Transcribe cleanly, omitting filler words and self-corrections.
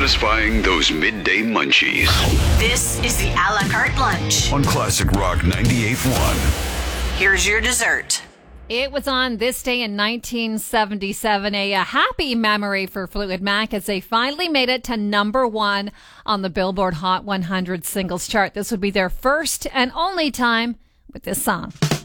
satisfying those midday munchies. This is the a la carte lunch. On Classic Rock 98.1. Here's your dessert. It was on this day in 1977, a happy memory for Fleetwood Mac as they finally made it to #1 on the Billboard Hot 100 singles chart. This would be their first and only time with this song.